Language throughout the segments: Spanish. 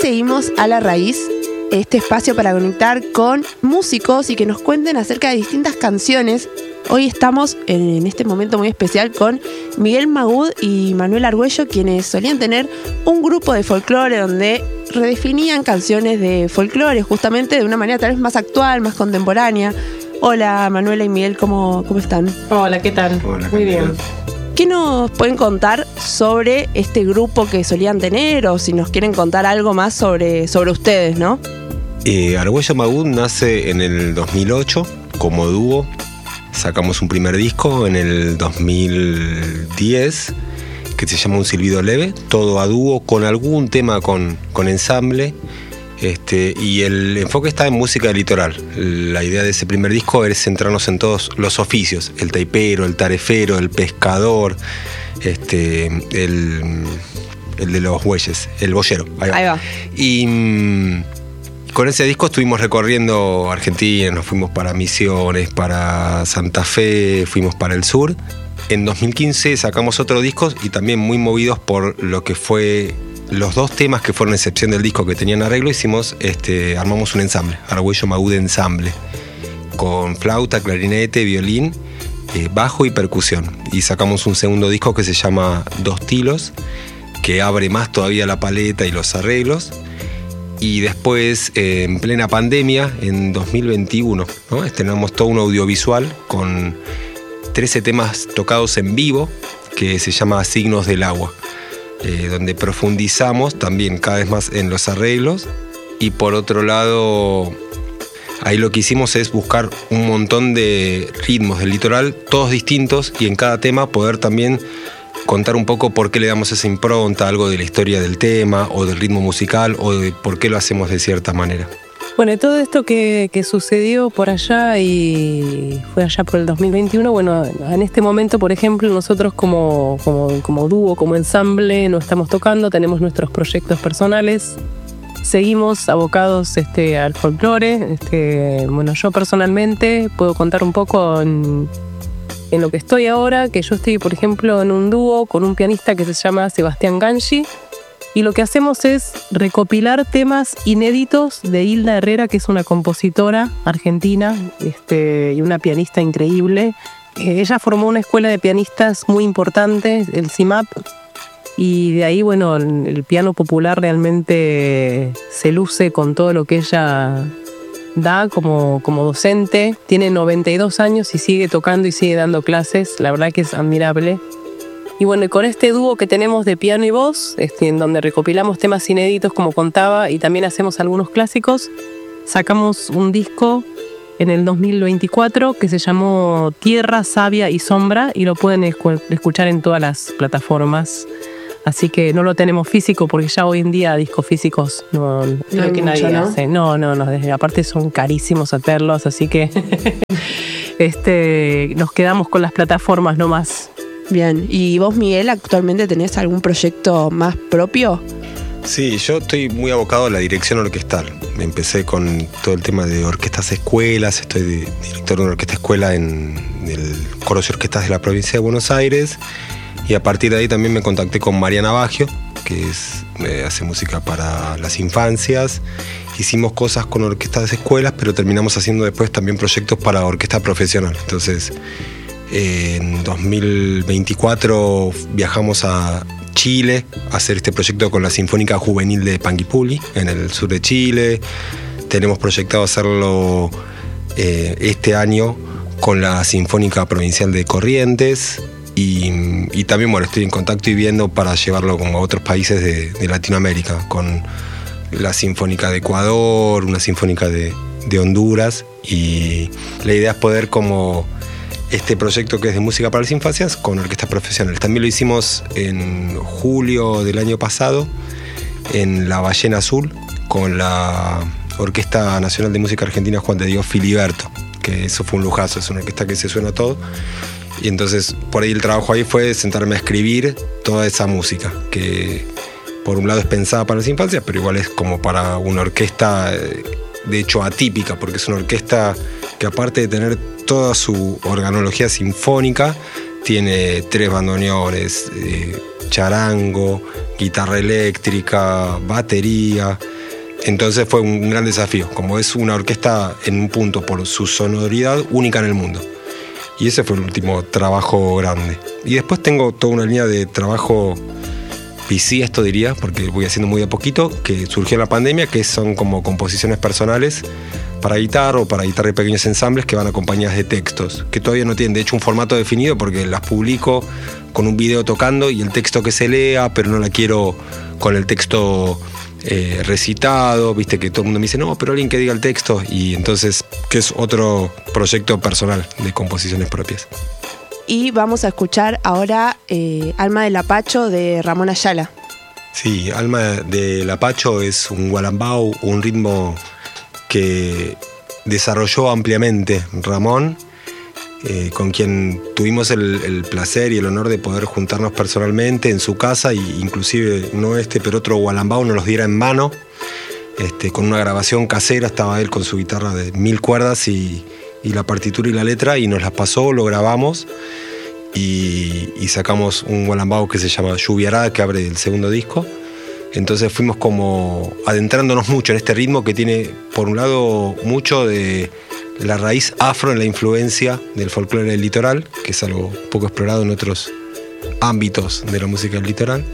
seguimos a La Raíz, este espacio para conectar con músicos y que nos cuenten acerca de distintas canciones. Hoy estamos en este momento muy especial con Miguel Magud y Manuel Argüello, quienes solían tener un grupo de folclore donde redefinían canciones de folclore justamente de una manera tal vez más actual, más contemporánea. Hola Manuela y Miguel, ¿cómo están? Hola, ¿qué tal? Hola, muy bien. ¿Qué nos pueden contar sobre este grupo que solían tener o si nos quieren contar algo más sobre ustedes, ¿no? Argüello Magud nace en el 2008 como dúo. Sacamos un primer disco en el 2010 que se llama Un silbido leve, todo a dúo con algún tema con ensamble. Y el enfoque está en música del litoral. La idea de ese primer disco es centrarnos en todos los oficios: el taipero, el tarefero, el pescador, el de los bueyes, el boyero. Ahí va. Y con ese disco estuvimos recorriendo Argentina, nos fuimos para Misiones, para Santa Fe, fuimos para el sur. En 2015 sacamos otro disco y también muy movidos por lo que fue los dos temas que fueron excepción del disco que tenían arreglo, armamos un ensamble, Argüello Magud Ensamble, con flauta, clarinete, violín, bajo y percusión. Y sacamos un segundo disco que se llama Dos Tilos, que abre más todavía la paleta y los arreglos. Y después, en plena pandemia, en 2021, ¿no? Estrenamos todo un audiovisual con 13 temas tocados en vivo, que se llama Signos del Agua, donde profundizamos también cada vez más en los arreglos. Y por otro lado, ahí lo que hicimos es buscar un montón de ritmos del litoral, todos distintos, y en cada tema poder también contar un poco por qué le damos esa impronta, algo de la historia del tema o del ritmo musical o de por qué lo hacemos de cierta manera. Bueno, todo esto que sucedió por allá y fue allá por el 2021, bueno, en este momento, por ejemplo, nosotros como dúo, como ensamble, no estamos tocando, tenemos nuestros proyectos personales, seguimos abocados al folclore. Bueno, yo personalmente puedo contar un poco en lo que estoy ahora, que yo estoy, por ejemplo, en un dúo con un pianista que se llama Sebastián Gangi, y lo que hacemos es recopilar temas inéditos de Hilda Herrera, que es una compositora argentina y una pianista increíble. Ella formó una escuela de pianistas muy importante, el CIMAP, y de ahí, bueno, el piano popular realmente se luce con todo lo que ella da como docente. Tiene 92 años y sigue tocando y sigue dando clases. La verdad que es admirable. Y bueno, con este dúo que tenemos de piano y voz, en donde recopilamos temas inéditos, como contaba, y también hacemos algunos clásicos, sacamos un disco en el 2024 que se llamó Tierra, Savia y Sombra, y lo pueden escuchar en todas las plataformas. Así que no lo tenemos físico porque ya hoy en día discos físicos no creo que nadie hace. No, aparte son carísimos hacerlos, así que nos quedamos con las plataformas nomás. Bien, ¿y vos, Miguel, actualmente tenés algún proyecto más propio? Sí, yo estoy muy abocado a la dirección orquestal. Empecé con todo el tema de orquestas escuelas, estoy director de una orquesta escuela en el Coro de Orquestas de la provincia de Buenos Aires. Y a partir de ahí también me contacté con Mariana Baggio, que hace música para las infancias. Hicimos cosas con orquestas de escuelas, pero terminamos haciendo después también proyectos para orquesta profesional. Entonces, en 2024 viajamos a Chile a hacer este proyecto con la Sinfónica Juvenil de Panguipulli, en el sur de Chile. Tenemos proyectado hacerlo este año con la Sinfónica Provincial de Corrientes. Y también, bueno, estoy en contacto y viendo para llevarlo como a otros países de Latinoamérica, con la Sinfónica de Ecuador, una Sinfónica de Honduras. Y la idea es poder como este proyecto que es de música para las infancias con orquestas profesionales. También lo hicimos en julio del año pasado en La Ballena Azul con la Orquesta Nacional de Música Argentina Juan de Dios Filiberto, que eso fue un lujazo, es una orquesta que se suena todo. Y entonces por ahí el trabajo ahí fue sentarme a escribir toda esa música que por un lado es pensada para las infancias, pero igual es como para una orquesta de hecho atípica, porque es una orquesta que aparte de tener toda su organología sinfónica, tiene 3 bandoneones, charango, guitarra eléctrica, batería. Entonces fue un gran desafío, como es una orquesta en un punto por su sonoridad única en el mundo. Y ese fue el último trabajo grande. Y después tengo toda una línea de trabajo bisiesto, diría, porque voy haciendo muy de a poquito, que surgió en la pandemia, que son como composiciones personales para guitarra o para guitarra y pequeños ensambles que van acompañadas de textos, que todavía no tienen de hecho un formato definido porque las publico con un video tocando y el texto que se lea, pero no la quiero con el texto recitado, viste que todo el mundo me dice, no, pero alguien que diga el texto, y entonces, que es otro proyecto personal de composiciones propias. Y vamos a escuchar ahora Alma del Apacho de Ramón Ayala. Sí, Alma del Apacho es un gualambao, un ritmo que desarrolló ampliamente Ramón, con quien tuvimos el placer y el honor de poder juntarnos personalmente en su casa, e inclusive no pero otro gualambao nos los diera en mano, con una grabación casera. Estaba él con su guitarra de 1000 cuerdas y la partitura y la letra, y nos las pasó, lo grabamos y sacamos un gualambao que se llama Lluviarada, que abre el segundo disco. Entonces fuimos como adentrándonos mucho en este ritmo que tiene, por un lado, mucho de la raíz afro en la influencia del folclore del litoral, que es algo poco explorado en otros ámbitos de la música del litoral,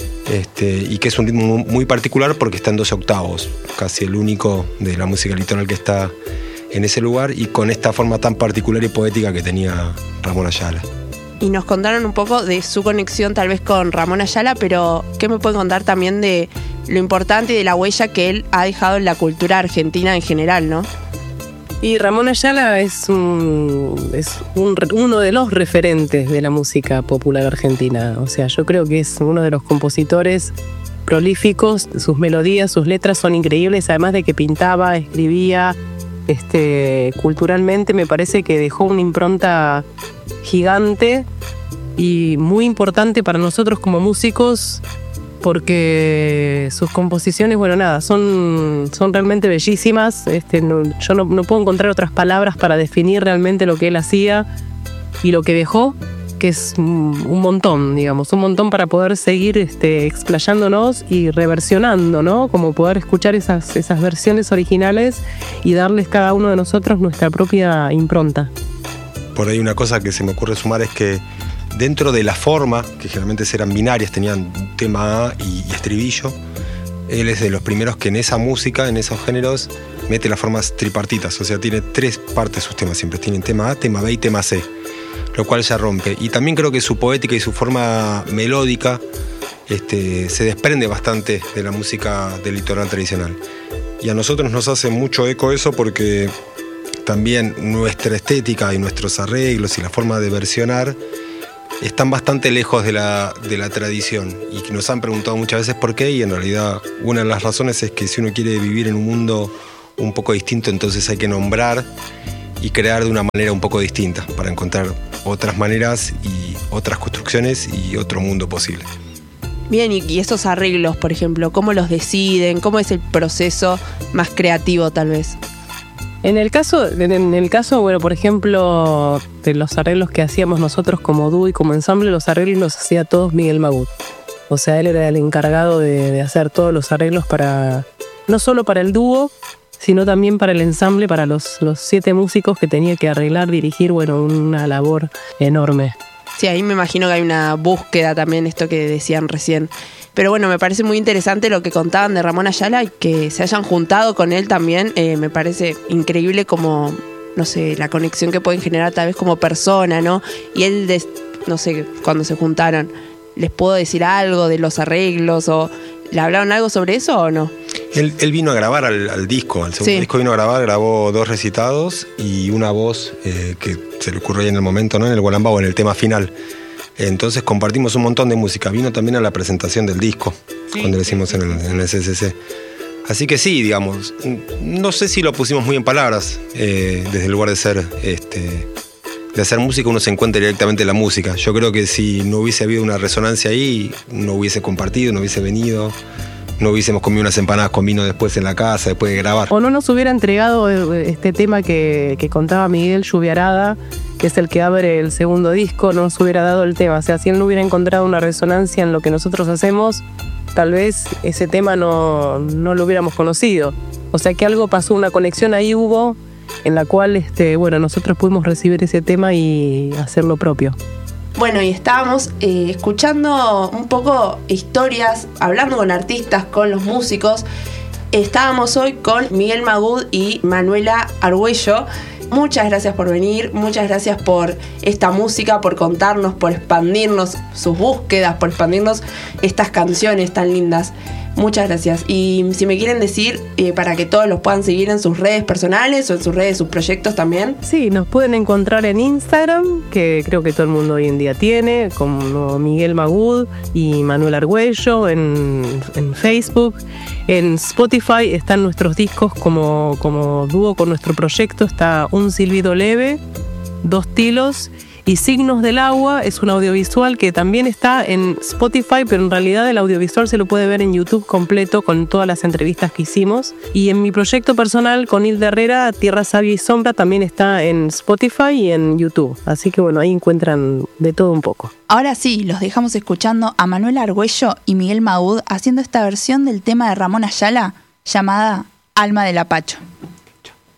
y que es un ritmo muy particular porque está en 12 octavos, casi el único de la música litoral que está en ese lugar, y con esta forma tan particular y poética que tenía Ramón Ayala. Y nos contaron un poco de su conexión tal vez con Ramón Ayala, pero ¿qué me pueden contar también de lo importante y de la huella que él ha dejado en la cultura argentina en general, ¿no? Y Ramón Ayala es uno de los referentes de la música popular argentina. O sea, yo creo que es uno de los compositores prolíficos. Sus melodías, sus letras son increíbles, además de que pintaba, escribía. Culturalmente me parece que dejó una impronta gigante y muy importante para nosotros como músicos, porque sus composiciones, bueno, nada, son realmente bellísimas. Yo no puedo encontrar otras palabras para definir realmente lo que él hacía y lo que dejó, que es un montón, digamos, un montón para poder seguir explayándonos y reversionando, ¿no? Como poder escuchar esas versiones originales y darles cada uno de nosotros nuestra propia impronta. Por ahí una cosa que se me ocurre sumar es que dentro de la forma, que generalmente eran binarias, tenían tema A y estribillo, él es de los primeros que en esa música, en esos géneros, mete las formas tripartitas, o sea, tiene 3 partes sus temas siempre, tienen tema A, tema B y tema C, lo cual ya rompe. Y también creo que su poética y su forma melódica se desprende bastante de la música del litoral tradicional. Y a nosotros nos hace mucho eco eso, porque también nuestra estética y nuestros arreglos y la forma de versionar están bastante lejos de la tradición, y que nos han preguntado muchas veces por qué, y en realidad una de las razones es que si uno quiere vivir en un mundo un poco distinto, entonces hay que nombrar y crear de una manera un poco distinta para encontrar otras maneras y otras construcciones y otro mundo posible. Bien, y estos arreglos, por ejemplo, ¿cómo los deciden? ¿Cómo es el proceso más creativo, tal vez? En el caso, bueno, por ejemplo, de los arreglos que hacíamos nosotros como dúo y como ensamble, los arreglos los hacía todos Miguel Magut. O sea, él era el encargado de hacer todos los arreglos no solo para el dúo, sino también para el ensamble, para los 7 músicos que tenía que arreglar, dirigir, bueno, una labor enorme. Sí, ahí me imagino que hay una búsqueda también, esto que decían recién. Pero bueno, me parece muy interesante lo que contaban de Ramón Ayala, y que se hayan juntado con él también. Me parece increíble como, no sé, la conexión que pueden generar tal vez como persona, ¿no? Y él, no sé, cuando se juntaron, ¿les puedo decir algo de los arreglos o le hablaron algo sobre eso o no? Él vino a grabar al disco, al segundo disco vino a grabar, grabó 2 recitados y una voz que se le ocurrió ahí en el momento, ¿no? En el gualambao, en el tema final. Entonces compartimos un montón de música. Vino también a la presentación del disco, cuando lo hicimos en el CCC. Así que sí, digamos, no sé si lo pusimos muy en palabras, desde el lugar de hacer música uno se encuentra directamente en la música. Yo creo que si no hubiese habido una resonancia ahí, no hubiese compartido, no hubiese venido, no hubiésemos comido unas empanadas con vino después en la casa, después de grabar. O no nos hubiera entregado este tema que contaba Miguel, Lluviarada, que es el que abre el segundo disco, no nos hubiera dado el tema. O sea, si él no hubiera encontrado una resonancia en lo que nosotros hacemos, tal vez ese tema no lo hubiéramos conocido. O sea que algo pasó, una conexión ahí hubo, en la cual nosotros pudimos recibir ese tema y hacerlo propio. Bueno, y estábamos escuchando un poco historias, hablando con artistas, con los músicos. Estábamos hoy con Miguel Magud y Manuela Argüello. Muchas gracias por venir, muchas gracias por esta música, por contarnos, por expandirnos sus búsquedas, por expandirnos estas canciones tan lindas. Muchas gracias. Y si me quieren decir, para que todos los puedan seguir en sus redes personales o en sus redes, sus proyectos también. Sí, nos pueden encontrar en Instagram, que creo que todo el mundo hoy en día tiene, como Miguel Magud y Manuel Argüello, en Facebook. En Spotify están nuestros discos como dúo con nuestro proyecto. Está Un silbido leve, Dos tilos y Signos del agua. Es un audiovisual que también está en Spotify, pero en realidad el audiovisual se lo puede ver en YouTube completo con todas las entrevistas que hicimos. Y en mi proyecto personal con Hilda Herrera, Tierra Sabia y Sombra, también está en Spotify y en YouTube. Así que bueno, ahí encuentran de todo un poco. Ahora sí, los dejamos escuchando a Manuela Argüello y Miguel Magud haciendo esta versión del tema de Ramón Ayala llamada Alma del Apacho.